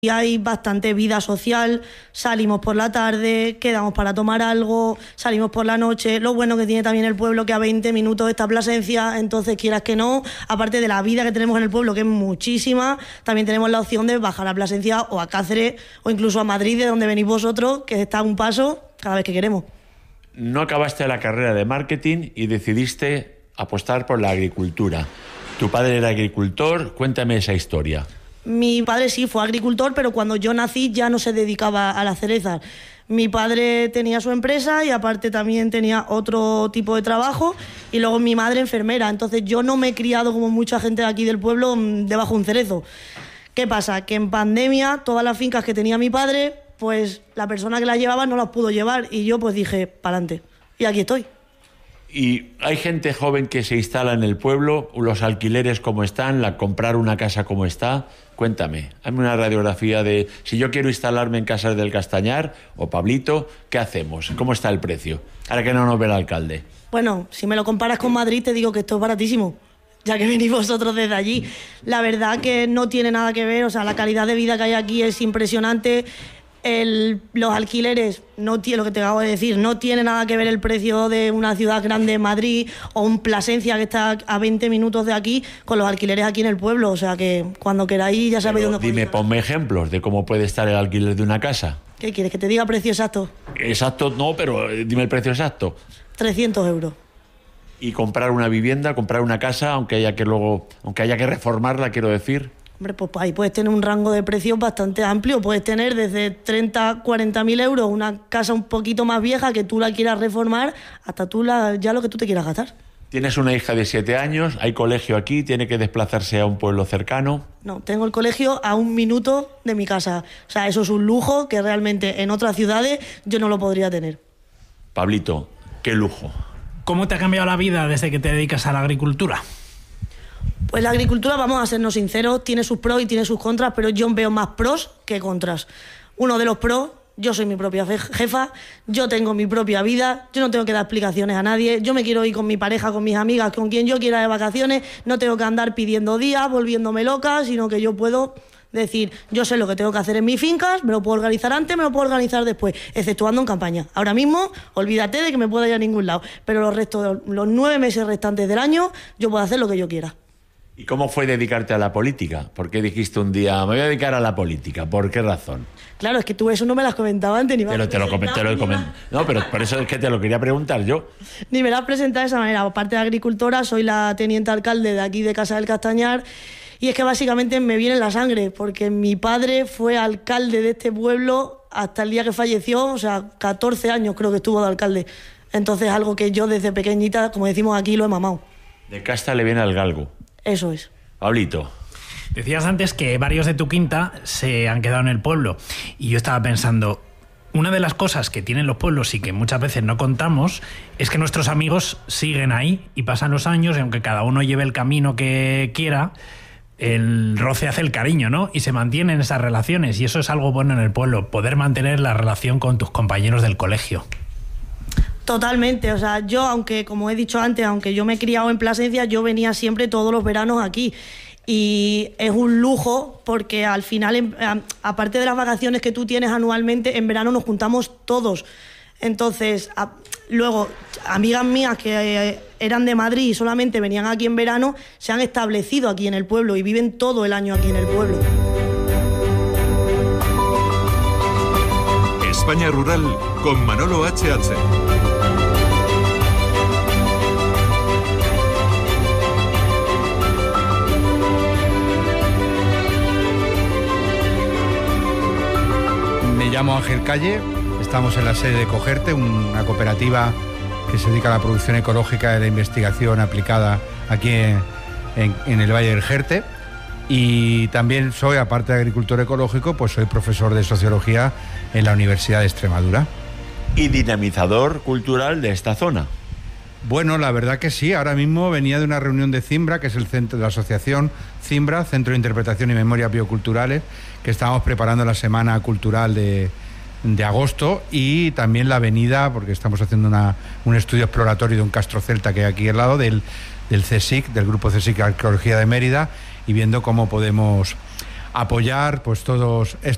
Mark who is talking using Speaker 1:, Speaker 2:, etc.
Speaker 1: Y hay bastante vida social, salimos por la tarde, quedamos para tomar algo, salimos por la noche. Lo bueno que tiene también el pueblo, que a 20 minutos está Plasencia, entonces quieras que no, aparte de la vida que tenemos en el pueblo, que es muchísima, también tenemos la opción de bajar a Plasencia o a Cáceres o incluso a Madrid, de donde venís vosotros, que está a un paso cada vez que queremos.
Speaker 2: No acabaste la carrera de marketing y decidiste apostar por la agricultura. Tu padre era agricultor, cuéntame esa historia.
Speaker 1: Mi padre sí fue agricultor, pero cuando yo nací ya no se dedicaba a las cerezas. Mi padre tenía su empresa y aparte también tenía otro tipo de trabajo, y luego mi madre enfermera. Entonces yo no me he criado como mucha gente de aquí del pueblo debajo de un cerezo. ¿Qué pasa? Que en pandemia todas las fincas que tenía mi padre, pues la persona que las llevaba no las pudo llevar y yo pues dije, pa'lante. Y aquí estoy.
Speaker 2: ¿Y hay gente joven que se instala en el pueblo? ¿Los alquileres cómo están? ¿Comprar una casa cómo está? Cuéntame, hazme una radiografía de si yo quiero instalarme en Casas del Castañar o Pablito, ¿qué hacemos? ¿Cómo está el precio? Ahora que no nos ve el alcalde.
Speaker 1: Bueno, si me lo comparas con Madrid te digo que esto es baratísimo, ya que venís vosotros desde allí. La verdad que no tiene nada que ver, o sea, la calidad de vida que hay aquí es impresionante. Los alquileres, lo que te acabo de decir, no tiene nada que ver el precio de una ciudad grande, Madrid, o un Plasencia que está a 20 minutos de aquí, con los alquileres aquí en el pueblo. O sea que cuando queráis ya sabéis dónde podéis.
Speaker 2: Dime, ponme ejemplos de cómo puede estar el alquiler de una casa.
Speaker 1: ¿Qué quieres? ¿Que te diga precio exacto?
Speaker 2: Exacto, no, pero dime el precio exacto.
Speaker 1: 300 euros.
Speaker 2: Y comprar una vivienda, comprar una casa, aunque haya que reformarla, quiero decir.
Speaker 1: Hombre, pues ahí puedes tener un rango de precios bastante amplio. Puedes tener desde 30 a 40.000 euros una casa un poquito más vieja que tú la quieras reformar, hasta ya lo que tú te quieras gastar.
Speaker 2: Tienes una hija de 7 años, hay colegio aquí, tiene que desplazarse a un pueblo cercano.
Speaker 1: No, tengo el colegio a 1 minuto de mi casa. O sea, eso es un lujo que realmente en otras ciudades yo no lo podría tener.
Speaker 2: Pablito, qué lujo.
Speaker 3: ¿Cómo te ha cambiado la vida desde que te dedicas a la agricultura?
Speaker 1: Pues la agricultura, vamos a sernos sinceros, tiene sus pros y tiene sus contras, pero yo veo más pros que contras. Uno de los pros, yo soy mi propia jefa, yo tengo mi propia vida, yo no tengo que dar explicaciones a nadie, yo me quiero ir con mi pareja, con mis amigas, con quien yo quiera de vacaciones, no tengo que andar pidiendo días, volviéndome loca, sino que yo puedo decir, yo sé lo que tengo que hacer en mis fincas, me lo puedo organizar antes, me lo puedo organizar después, exceptuando en campaña. Ahora mismo, olvídate de que me pueda ir a ningún lado, pero los 9 meses restantes del año, yo puedo hacer lo que yo quiera.
Speaker 2: ¿Y cómo fue dedicarte a la política? ¿Por qué dijiste un día, me voy a dedicar a la política? ¿Por qué razón?
Speaker 1: Claro, es que tú eso no me lo has comentado antes, ni me
Speaker 2: te lo comenté. No, pero por eso es que te lo quería preguntar yo.
Speaker 1: Ni me lo has presentado de esa manera. Aparte de agricultora, soy la teniente alcalde de aquí de Casa del Castañar, y es que básicamente me viene en la sangre, porque mi padre fue alcalde de este pueblo hasta el día que falleció, o sea, 14 años creo que estuvo de alcalde. Entonces algo que yo desde pequeñita, como decimos aquí, lo he mamado.
Speaker 2: De casta le viene al galgo.
Speaker 1: Eso es.
Speaker 2: Pablito.
Speaker 3: Decías antes que varios de tu quinta se han quedado en el pueblo, y yo estaba pensando, una de las cosas que tienen los pueblos y que muchas veces no contamos es que nuestros amigos siguen ahí y pasan los años, y aunque cada uno lleve el camino que quiera, el roce hace el cariño, ¿no? Y se mantienen esas relaciones, y eso es algo bueno en el pueblo, poder mantener la relación con tus compañeros del colegio.
Speaker 1: Totalmente, o sea, yo, aunque como he dicho antes, aunque yo me he criado en Plasencia, yo venía siempre todos los veranos aquí, y es un lujo porque al final, aparte de las vacaciones que tú tienes anualmente, en verano nos juntamos todos. Entonces, luego, amigas mías que eran de Madrid y solamente venían aquí en verano, se han establecido aquí en el pueblo y viven todo el año aquí en el pueblo.
Speaker 4: España Rural con Manolo H.H.
Speaker 5: Me llamo Ángel Calle, estamos en la sede de Cogerte, una cooperativa que se dedica a la producción ecológica y la investigación aplicada aquí en el Valle del Jerte. Y también soy, aparte de agricultor ecológico, pues soy profesor de sociología en la Universidad de Extremadura.
Speaker 2: Y dinamizador cultural de esta zona.
Speaker 5: Bueno, la verdad que sí. Ahora mismo venía de una reunión de CIMBRA, que es el centro de la asociación CIMBRA, Centro de Interpretación y Memorias Bioculturales, que estábamos preparando la Semana Cultural de agosto, y también la avenida, porque estamos haciendo un estudio exploratorio de un castro celta que hay aquí al lado, del CSIC, del Grupo CSIC Arqueología de Mérida, y viendo cómo podemos apoyar pues todos estos